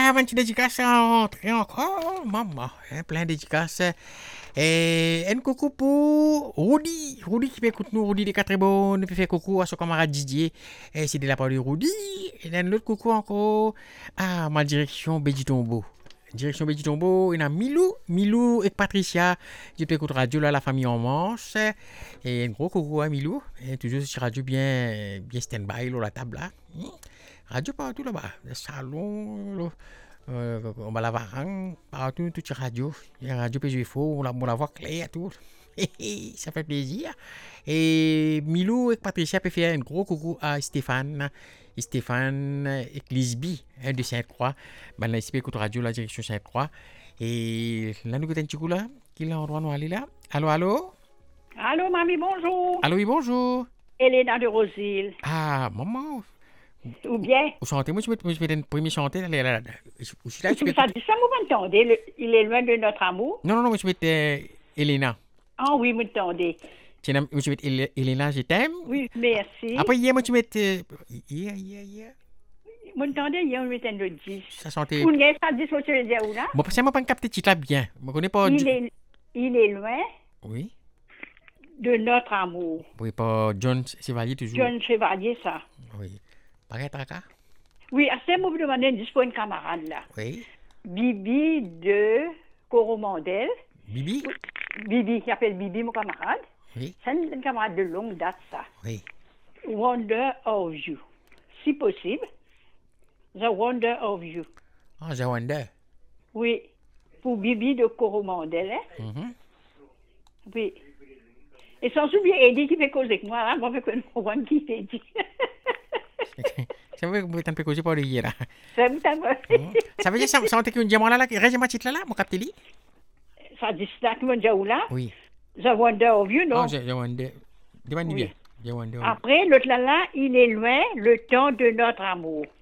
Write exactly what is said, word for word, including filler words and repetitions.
Ah, une petite dédicace à rentrer encore, maman. Hein, plein de dédicaces. Et un coucou pour Rudy. Rudy qui peut écouter nous, Rudy des quatre bonnes. Puis fait coucou à son camarade Didier. Et c'est de la part de Rudy. Et un autre coucou encore à ma direction Béditombo. Direction Béditombo, il y a Milou, Milou et Patricia. Je peux écouter radio là, la famille en manche. Et un gros coucou à Milou. Et toujours sur radio bien, bien stand-by, là, la table là. Radio partout là-bas. Le salon, le, euh, on va la varang, partout, toute radio. Il y a radio P G F O, on la, on la voit claire, tout. Ça fait plaisir. Et Milou et Patricia peuvent faire un gros coucou à Stéphane. Stéphane Lisby, hein, de Sainte-Croix. Ben là, ici, écoute radio, la direction Sainte-Croix. Et là, nous avons un petit coup là, qui est l'endroit où nous allons là. Allô, allô? Allô, mamie, bonjour. Allô, oui, bonjour. Elena de Rosille. Ah, maman. Ou bien? Vous chantez, moi, je vais une première chanter. Là, là, là. Je suis là, je Mais ça dit ça, vous m'entendez? Il est loin de notre amour? Non, non, non, moi, je vais être euh, Elena. Ah oui, vous m'entendez. Je vais être Elena, je t'aime. Oui, merci. Après, hier, moi, tu m'es... Euh, hier, hier, hier. Vous m'entendez? Hier, on m'était le dix. Ça chantait... Vous n'avez pas dit ce que tu veux dire ou là? Bon, parce que moi, pas capté titre là bien. Je ne connais pas... Il est, il est loin... Oui. De notre amour. Oui, pas John Chevalier toujours. John Chevalier, ça. Oui. Pareil, Traka? Oui, à ce moment, vous demandez une pour une camarade, là. Oui. Bibi de Coromandel. Bibi? Bibi, qui appelle Bibi, mon camarade. Oui. C'est une camarade de longue date, ça. Oui. Wonder of You. Si possible, The Wonder of You. Ah, The Wonder. Oui. Pour Bibi de Coromandel, hein? Mm-hmm. Oui. Et sans oublier Eddie qui fait causer avec moi, là, moi, je ne comprends pas qui fait dit. C'est vrai que vous êtes un peu causé pour le hier, là. Ça vous t'avait. Ça veut dire, ça veut dire qu'il y a un diamant là, reste ma titre là, mon capté. Ça dit ça, qui m'a dit où là? Oui. The Wonder of You, non? Ah, The Wonder. Demande bien. The Wonder. Après, l'autre là, là, il est loin, le temps de notre amour.